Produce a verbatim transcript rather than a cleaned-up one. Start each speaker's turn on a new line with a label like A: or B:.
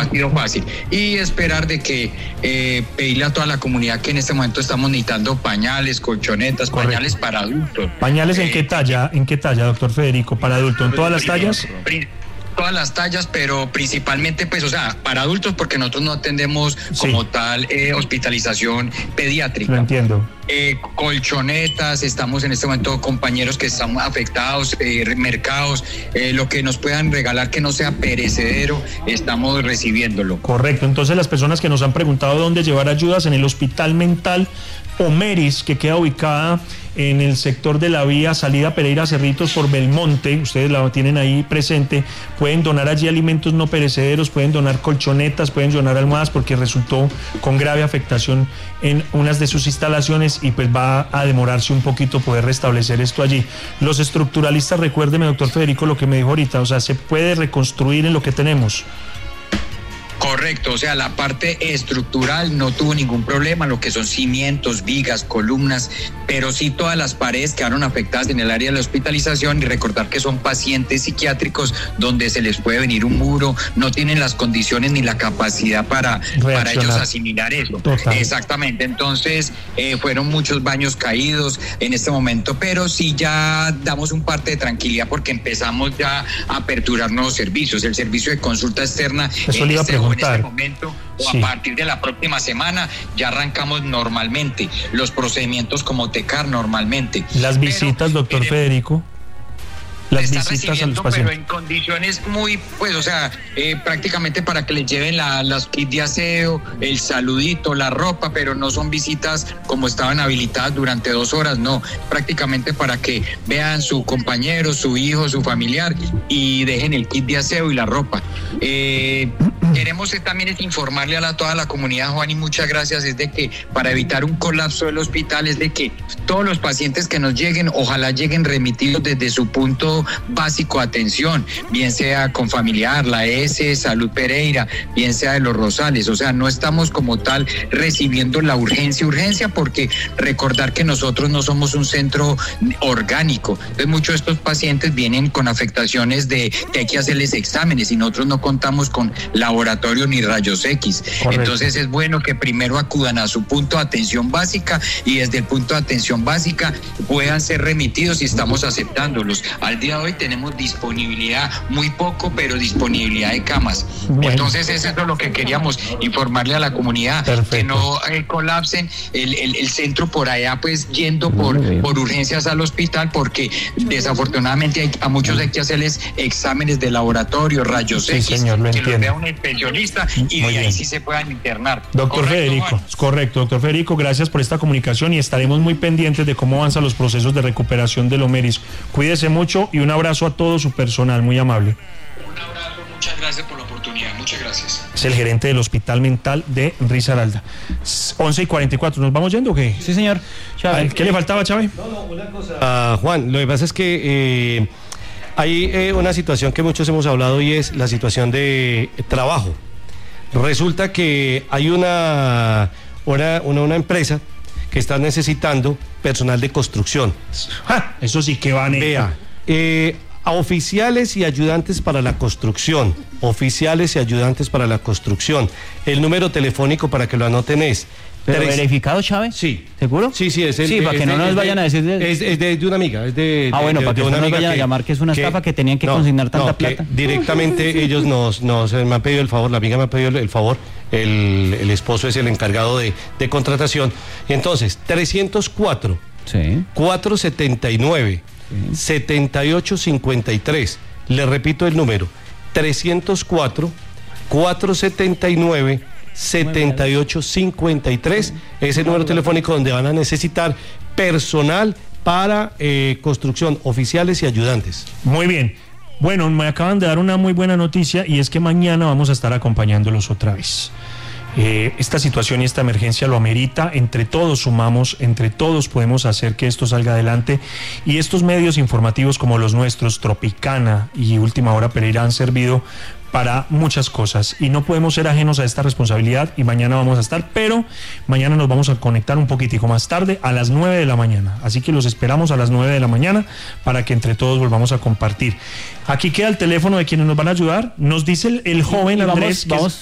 A: ha sido fácil. Y esperar de que eh, pedirle a toda la comunidad que en este momento estamos necesitando pañales, colchonetas, correcto, pañales para adultos.
B: ¿Pañales en
A: eh,
B: qué talla, en qué talla, doctor Federico, para adultos? ¿En todas las tallas?
A: Todas las tallas, pero principalmente, pues, o sea, para adultos, porque nosotros no atendemos sí. como tal eh, hospitalización pediátrica.
B: Lo entiendo.
A: Eh, colchonetas, estamos en este momento compañeros que están afectados, eh, mercados, eh, lo que nos puedan regalar que no sea perecedero, estamos recibiéndolo.
B: Correcto, entonces las personas que nos han preguntado dónde llevar ayudas, en el Hospital Mental Omeris, que queda ubicada en el sector de la vía salida Pereira Cerritos por Belmonte, ustedes la tienen ahí presente, pueden donar allí alimentos no perecederos, pueden donar colchonetas, pueden donar almohadas, porque resultó con grave afectación en unas de sus instalaciones y pues va a demorarse un poquito poder restablecer esto allí. Los estructuralistas, recuérdeme, doctor Federico, lo que me dijo ahorita, o sea, se puede reconstruir en lo que tenemos.
A: Correcto, o sea, la parte estructural no tuvo ningún problema, lo que son cimientos, vigas, columnas, pero sí todas las paredes quedaron afectadas en el área de la hospitalización, y recordar que son pacientes psiquiátricos donde se les puede venir un muro, no tienen las condiciones ni la capacidad para, para ellos asimilar eso. Total. Exactamente, entonces eh, fueron muchos baños caídos en este momento, pero sí ya damos un parte de tranquilidad porque empezamos ya a aperturar nuevos servicios, el servicio de consulta externa.
B: Eso le iba a preguntar.
A: En este momento o sí. a partir de la próxima semana ya arrancamos normalmente los procedimientos como TECAR normalmente.
B: Las visitas, pero, doctor eh, Federico. Las
A: está
B: visitas a los pacientes.
A: Pero en condiciones muy, pues, o sea, eh, prácticamente para que les lleven la, las kits de aseo, el saludito, la ropa, pero no son visitas como estaban habilitadas durante dos horas, no, prácticamente para que vean su compañero, su hijo, su familiar y dejen el kit de aseo y la ropa. Eh, queremos también es informarle a la, toda la comunidad, Juan, y muchas gracias, es de que para evitar un colapso del hospital, es de que todos los pacientes que nos lleguen, ojalá lleguen remitidos desde su punto básico de atención, bien sea con familiar, la E S, Salud Pereira, bien sea de Los Rosales, o sea, no estamos como tal recibiendo la urgencia, urgencia, porque recordar que nosotros no somos un centro orgánico, entonces muchos de estos pacientes vienen con afectaciones de que hay que hacerles exámenes y nosotros no contamos con laboratorio ni rayos X. Correcto. Entonces es bueno que primero acudan a su punto de atención básica y desde el punto de atención básica puedan ser remitidos y estamos aceptándolos. Al día de hoy tenemos disponibilidad, muy poco, pero disponibilidad de camas. Bueno. Entonces eso es lo que queríamos informarle a la comunidad. Perfecto. Que no eh, colapsen el, el, el centro por allá, pues yendo por, por urgencias al hospital, porque desafortunadamente hay, a muchos hay que hacerles exámenes de laboratorio, rayos
B: sí,
A: X,
B: señor, lo
A: que
B: entiendo.
A: los vea un especialista y muy de ahí bien. Sí se puedan internar.
B: Doctor ¿Correcto, Federico, Juan? Correcto, doctor Federico, gracias por esta comunicación y estaremos muy pendientes de cómo avanzan los procesos de recuperación del Omeris. Cuídese mucho y un abrazo a todo su personal, muy amable.
A: Un abrazo, muchas gracias por la oportunidad, muchas gracias.
B: Es el gerente del Hospital Mental de Risaralda. once y cuarenta y cuatro, ¿nos vamos yendo o qué?
C: Sí, señor.
B: Chávez. ¿Qué le faltaba, Chávez?
C: No, no, una cosa. Uh, Juan, lo que pasa es que eh, hay eh, una situación que muchos hemos hablado y es la situación de trabajo. Resulta que hay una, una, una, una empresa que está necesitando personal de construcción.
B: ¡Ja! Eso sí que van.
C: Vea, eh, a oficiales y ayudantes para la construcción. Oficiales y ayudantes para la construcción. El número telefónico para que lo anoten es...
D: ¿Pero tres... verificado, Chávez?
C: Sí.
D: ¿Seguro?
C: Sí, sí, es el,
D: Sí, para
C: es
D: que no
C: de,
D: nos
C: de,
D: vayan a decir... De...
C: Es, es de, de una amiga, es de...
D: Ah, bueno,
C: de,
D: para que
C: de
D: no nos vayan
C: que,
D: a llamar que es una estafa, que, que tenían que no, consignar tanta
C: no,
D: plata.
C: Directamente ellos nos, nos me han pedido el favor, la amiga me ha pedido el, el favor, el, el esposo es el encargado de, de contratación. Y entonces, trescientos cuatro,
D: sí.
C: cuatrocientos setenta y nueve, sí. setenta y ocho cincuenta y tres. Le repito el número, trescientos cuatro, cuatrocientos setenta y nueve, setenta y ocho cincuenta y tres, es el número telefónico donde van a necesitar personal para eh, construcción, oficiales y ayudantes.
B: Muy bien. Bueno, me acaban de dar una muy buena noticia y es que mañana vamos a estar acompañándolos otra vez. Eh, esta situación y esta emergencia lo amerita, entre todos sumamos, entre todos podemos hacer que esto salga adelante y estos medios informativos como los nuestros, Tropicana y Última Hora Pereira, han servido para muchas cosas y no podemos ser ajenos a esta responsabilidad y mañana vamos a estar, pero mañana nos vamos a conectar un poquitico más tarde a las nueve de la mañana, así que los esperamos a las nueve de la mañana para que entre todos volvamos a compartir. Aquí queda el teléfono de quienes nos van a ayudar, nos dice el, el joven
D: y
B: Andrés.
D: Vamos, vamos